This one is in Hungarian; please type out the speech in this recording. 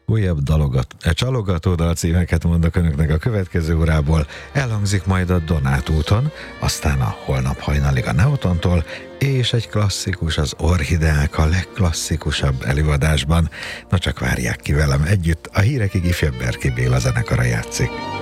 Újabb csalogató dalcímeket mondok önöknek a következő órából. Elhangzik majd a Donát úton, aztán a Holnap hajnalig a Neotontól, és egy klasszikus, az Orchideák a legklasszikusabb előadásban. Na csak várják ki velem együtt, a hírekig ifjabb Berki Béla zenekara játszik.